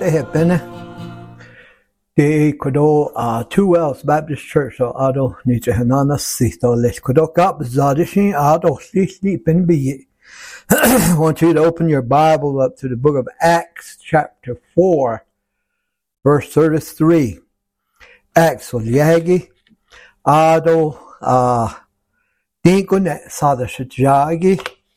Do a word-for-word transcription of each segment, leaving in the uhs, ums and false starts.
They have been the Kodo uh two wells Baptist Church so Ado Nijahanana Sito Les Kodo Kap Zadishin Ado Sleep and Be. I want you to open your Bible up to the book of Acts, chapter four, verse thirty-three. Acts of Yagi Ado uh Dinkunet Sadashajagi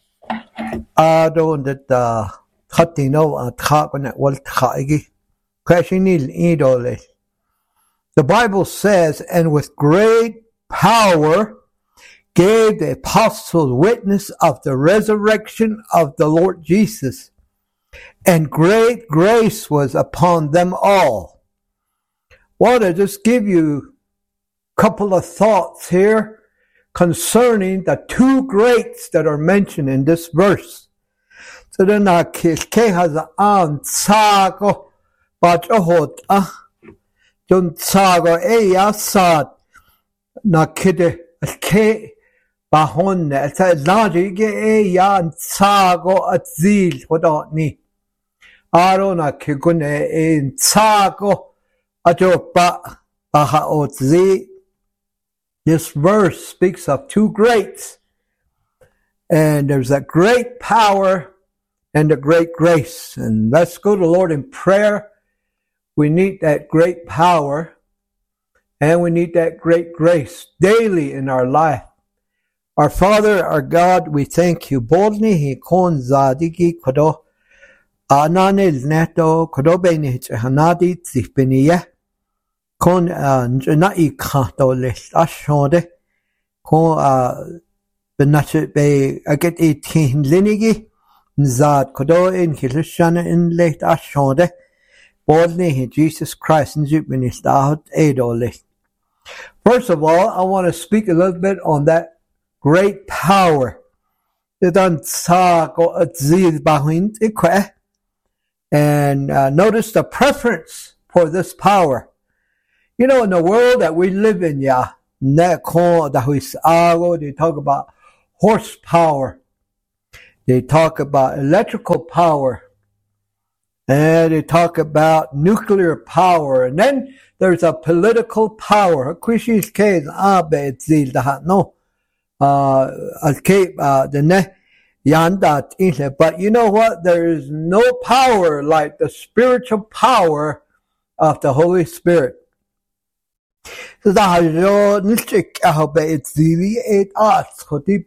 Ado that uh Hatino at Hakonet Wal Khagi Kashinil Idole. The Bible says, and with great power gave the apostles witness of the resurrection of the Lord Jesus, and great grace was upon them all. Want to just give you a couple of thoughts here concerning the two greats that are mentioned in this verse. So then I has an sago but a hot ah John sago eya sad na kide ke bahon at large ge eya sago at zil without ni Arona kigune in sago ajopa baha ot zi. This verse speaks of two greats, and there's a great power and a great grace. And let's go to the Lord in prayer. We need that great power and we need that great grace daily in our life. Our Father, our God, we thank you. Boldly he kon zadiki kodo ananil neto kodo beni hanadi zipeniye kon na ikato les ashode kon benachet be aget eighteen linigi Zad kodo in Hilishana in late ashonde boldly in Jesus Christ in Jupinistahut Adole. First of all, I want to speak a little bit on that great power. And uh, notice the preference for this power. You know, in the world that we live in, yeah, they talk about horsepower. They talk about electrical power, and they talk about nuclear power, and then there's a political power. Quishis case abe zil dahat no, uh, alke uh the ne yandat inle. But you know what? There is no power like the spiritual power of the Holy Spirit. So that hajo nishik ahobe zili et as khoti.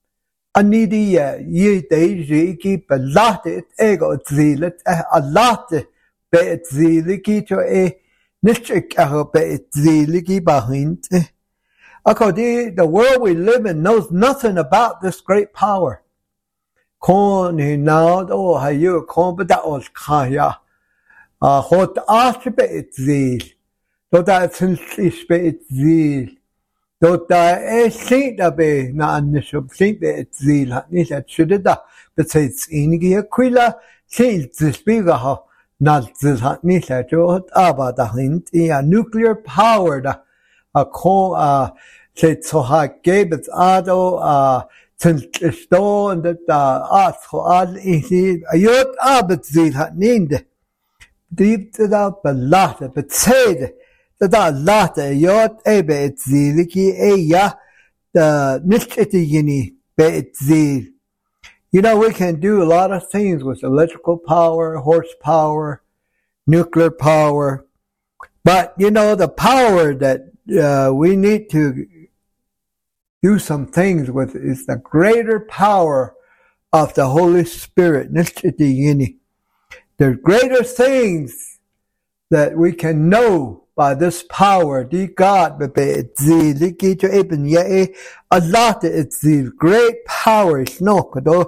Anidia ye deji belate ego zilet a lot be ziliki to a nichik aho be ziliki bahint. According the world we live in knows nothing about this great power. Kon he now oh hayu kon bada os kaya a hot archbe zil. So that since be zil. Dota e sida be na anisho sida zil ni sa chudda but it's inigi aquila sil zbiga ha na zil ni sa jo abada hint a nuclear powered a ko a se so ha gave it ado a sto and that as ho al isi ayot abat zil ninde deep to the belata but said that lot yot ebe ziliki eya the nishitiyini be zil. You know, we can do a lot of things with electrical power, horsepower, nuclear power, but you know the power that uh, we need to do some things with is the greater power of the Holy Spirit. Nishitiyini. There's greater things that we can know by this power, the God, a lot it's the great power is no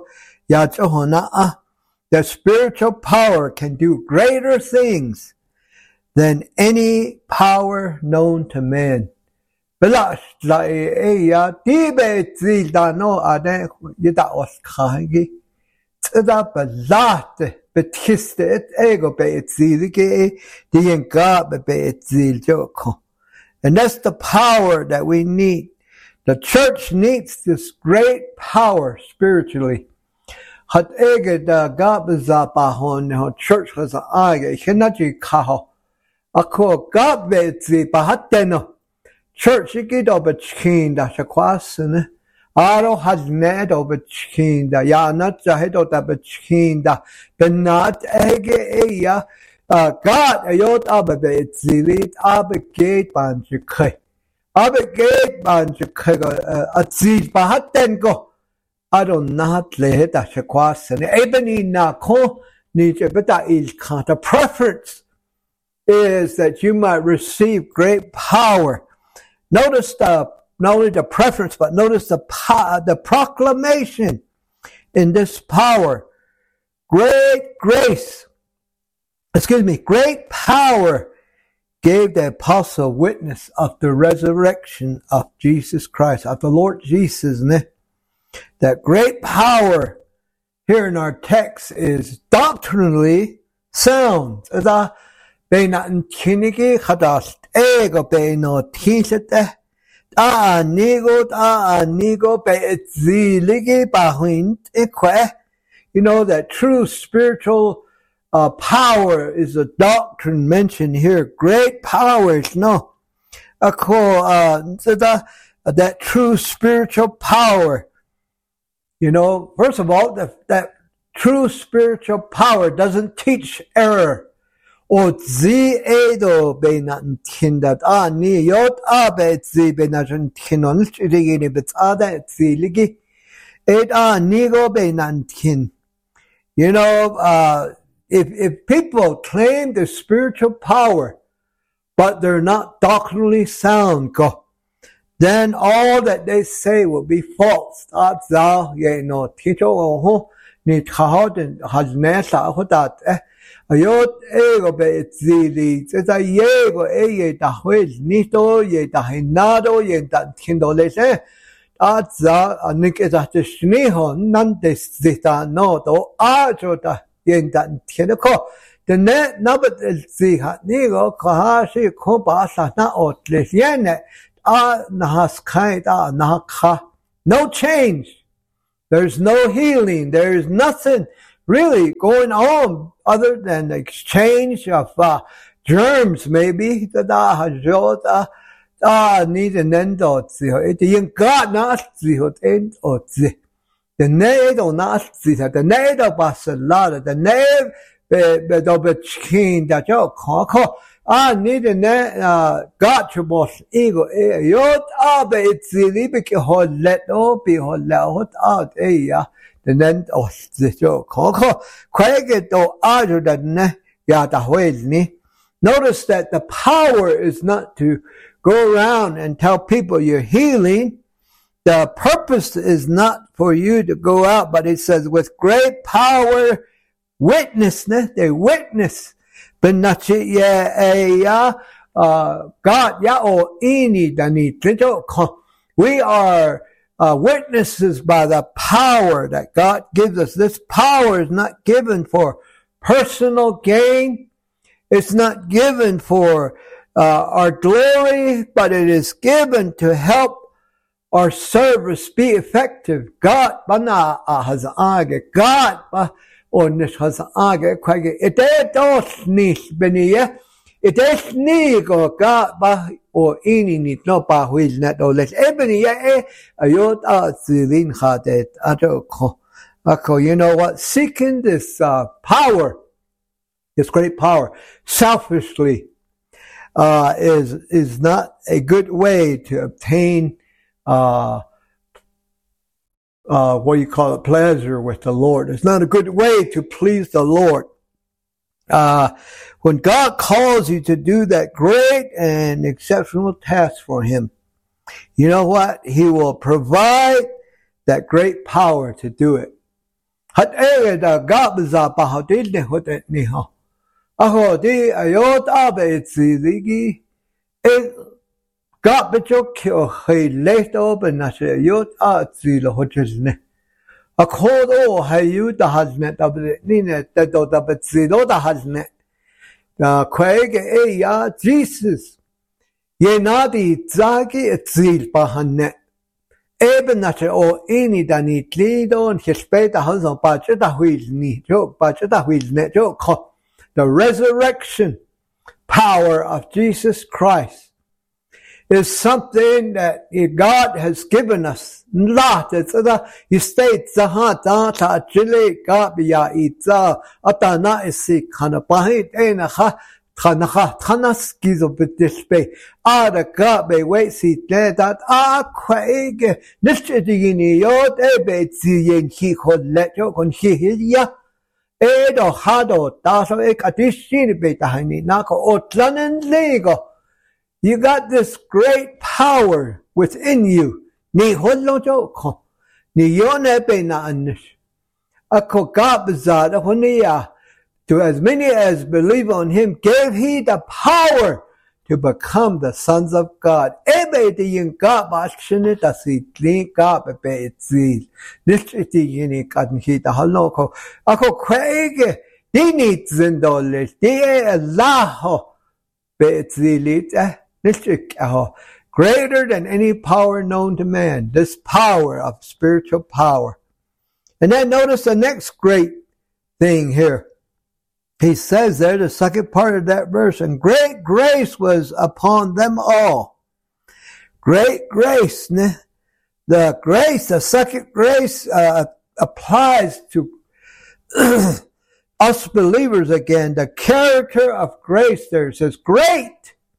the spiritual power can do greater things than any power known to man. Belash la eya tibe zil da no ade yida os khagi tsada belat betiste et ego be zilike the God be zil joko. And that's the power that we need. The church needs this great power spiritually. had ege da gabaza bahon ho church has age hinaji kaho ako gabe zi bahateno church gid ob chin da shakwasne aro has net ob chin da ya not zahedo da chin da benat ege ya God ayot abe zilit abe gate banjkai abe gate banjkai azil bahatengo aro nahat le da shakwasne ebeni na ko ni beta il kata preference is that you might receive great power. Notice the not only the preference, but notice the the proclamation in this power. Great grace, excuse me, great power gave the apostle witness of the resurrection of Jesus Christ, of the Lord Jesus. That great power here in our text is doctrinally sound. Beina kiniki hadas ego beino tisete a nigo a nigo be ziligi bahint eque. You know that true spiritual uh, power is a doctrine mentioned here. Great powers, no. Ako uh, that true spiritual power. You know, first of all, that, that true spiritual power doesn't teach error. O zi edo beinan tindat a ni yot abe zi benajan tinon chirigini betada zi ligi ed a nigo beinan tin. You know, uh, if if people claim the spiritual power, but they're not doctrinally sound, go, then all that they say will be false. That's how you know tito oho ni tahod has nesa hodat eh. Ayot ego be zili zeta yego eye da huel nito ye da hinado ye da kindolese atza aniketa tshniho nandes zeta no do ajo da ye da tienko the net nabat ziha nigo kahashi ko basa na otle yene a nahas kai da naka. No change. There's no healing. There's nothing really going on other than the exchange of uh, germs, maybe. The da hajota da need an end or ziho. It yin God not ziho end or zi. The nedo not ziha. The nedo basalada. The ned be be do be chikin that yo koko. Ah, need an uh God your boss ego yot abe it's zili be hol let no be hol out out eh ya. And then oh the koko kwege do ajo da ne ya da ni. Notice that the power is not to go around and tell people you're healing. The purpose is not for you to go out, but it says with great power witness, ne? They witness. Benachi ya uh God ya o ini dani. We are Uh, witnesses by the power that God gives us. This power is not given for personal gain. It's not given for uh, our glory, but it is given to help our service be effective. God, bana hazage. God, ba onish hazage. Kwage ite dos nish beniye. Ite snigo God ba. Or any need no pa which net or less ebony eh ayot a zilin hadet atoko. Ako, you know what? Seeking this uh, power, this great power, selfishly, uh, is is not a good way to obtain uh, uh, what you call it, pleasure with the Lord. It's not a good way to please the Lord. Uh, when God calls you to do that great and exceptional task for Him, you know what? He will provide that great power to do it. Akodo hayu da haznet abnine da do da betsido da haznet da kwege e ya Jesus ye nadi zagi etzil bahannet Eben na se o ini da ni tlido and hispeta hanson bacheta wheel ni jo bacheta wheel ne jo the resurrection power of Jesus Christ is something that God has given us. Lot it's the you state the ha ta ta chile ka biya itza atana isi kana pahit ena ha kana ha tanas gizo bitispe ada ka be wait si that a kwaige nishtini yot ebe yin hi kholet yo kon hi ya edo hado taso ek atishin be tahini nako otlanen lego. You got this great power within you. Ni hollo joko. Ni yone be na anish. Ako gabzad honia. To as many as believe on him, gave he the power to become the sons of God. Ebe di yin gab ashinit asitli gab be itzil. Nishiti yini kadn he the haloko. Ako kwege. Di nit zindolish. Di Allaho be itzilit eh. Greater than any power known to man, this power of spiritual power. And then notice the next great thing here. He says there, the second part of that verse, and great grace was upon them all. Great grace. The grace, the second grace uh, applies to us believers again. The character of grace there says, great.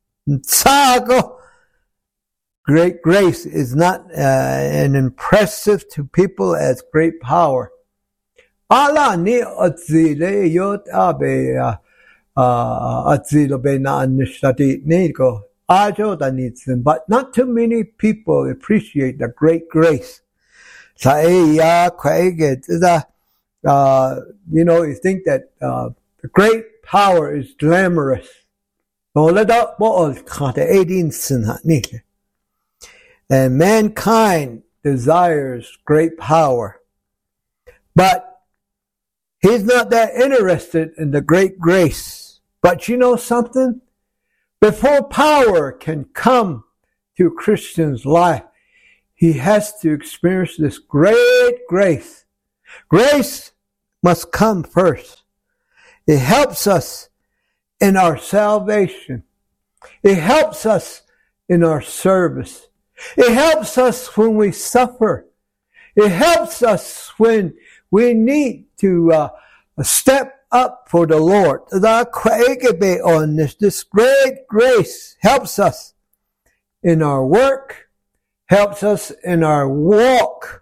Great grace is not uh, an impressive to people as great power. Allah ni atzile yot abe atzilo be na nishtati nigo ajo danitzim, but not too many people appreciate the great grace. Sa ya kwaiget uh you know, you think that uh, the great power is glamorous. And mankind desires great power. But he's not that interested in the great grace. But you know something? Before power can come to a Christian's life, he has to experience this great grace. Grace must come first. It helps us in our salvation. It helps us in our service. It helps us when we suffer. It helps us when we need to uh, step up for the Lord. This great grace helps us in our work, helps us in our walk.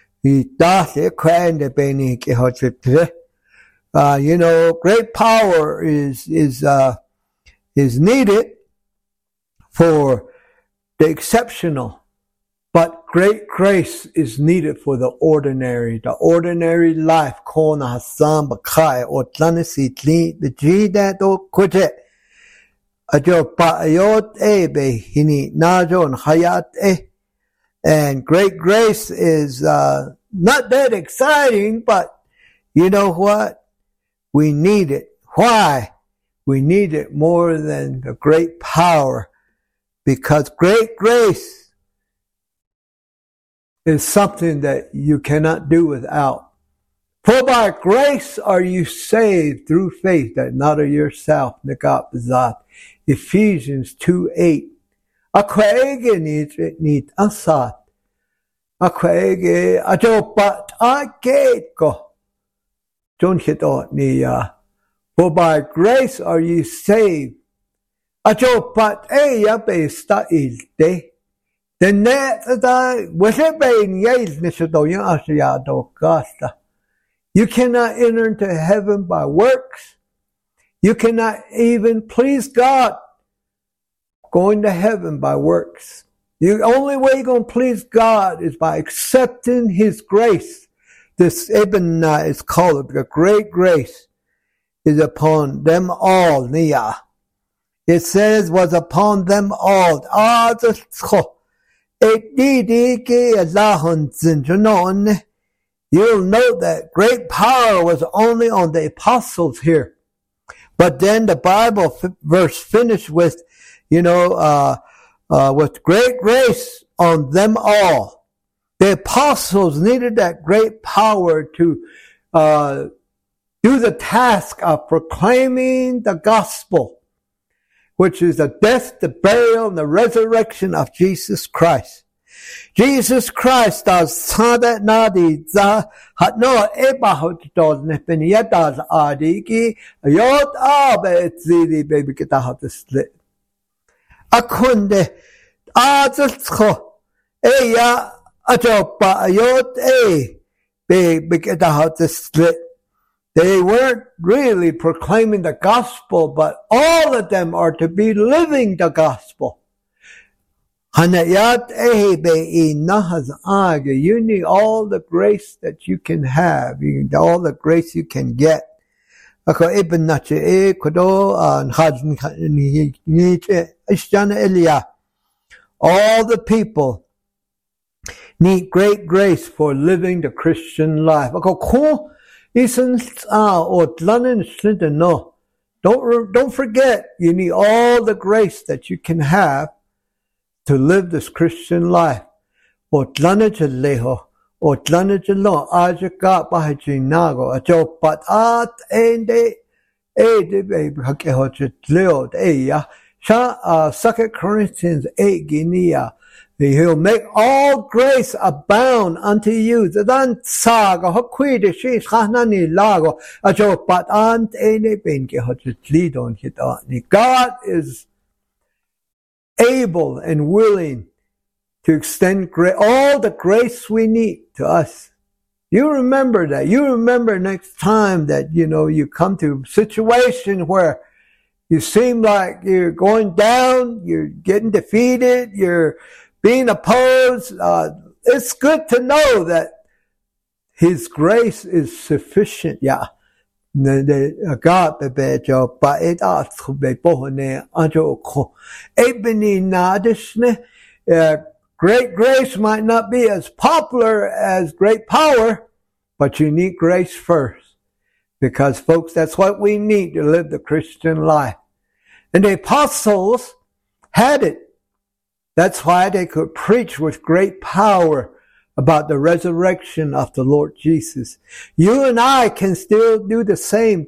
Uh, you know, great power is is uh, is needed for the exceptional, but great grace is needed for the ordinary. The ordinary life. Kona Hassan Bakai or Tlanisitli the Jida do Kute Ajo Paayot Ebe Hini Najon Hayat E. And great grace is uh, not that exciting, but you know what? We need it. Why? We need it more than the great power, because great grace is something that you cannot do without. For by grace are you saved through faith, that not of yourself. Ephesians two eight. Akwaege nit asat. Akwaege ajopat agate ko. Don't hit on ni uh for by grace are you saved. Ajopat e yabe sta ilte. The net that was it being yail nisado yung asya do gasta. You cannot enter into heaven by works. You cannot even please God going to heaven by works. The only way you're going to please God is by accepting His grace. This Ibn uh, is called the great grace is upon them all. Nia. It says was upon them all. Ah, the you'll note that great power was only on the apostles here. But then the Bible f- verse finished with, you know, uh, uh, with great grace on them all. The apostles needed that great power to uh, do the task of proclaiming the gospel, which is the death, the burial, and the resurrection of Jesus Christ. Jesus Christ does sada nadi za hatno eba hotos ne peniatas adiki yot abe zili baby kita hotisle. Akunde azatsko eya ajopa yot e baby kita hotisle. They weren't really proclaiming the gospel, but all of them are to be living the gospel. You need all the grace that you can have, you need all the grace you can get. All the people need great grace for living the Christian life. Don't, don't forget, you need all the grace that you can have to live this Christian life. Second Corinthians eight, He'll make all grace abound unto you. God is able and willing to extend gra- all the grace we need to us. You remember that. You remember next time that, you know, you come to a situation where you seem like you're going down, you're getting defeated, you're being opposed. Uh, it's good to know that His grace is sufficient. Yeah. God bebejo ba it at be bohne anjo ko ebony nadishne. Great grace might not be as popular as great power, but you need grace first, because folks, that's what we need to live the Christian life. And the apostles had it. That's why they could preach with great power about the resurrection of the Lord Jesus. You and I can still do the same